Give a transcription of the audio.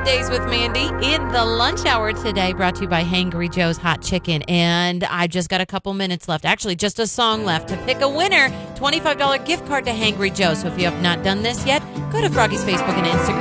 Weekdays with Mandy in the lunch hour today, brought to you by Hangry Joe's Hot Chicken. And I just got a couple minutes left, actually just a song left to pick a winner, $25 gift card to Hangry Joe. So if you have not done this yet, go to Froggy's Facebook and Instagram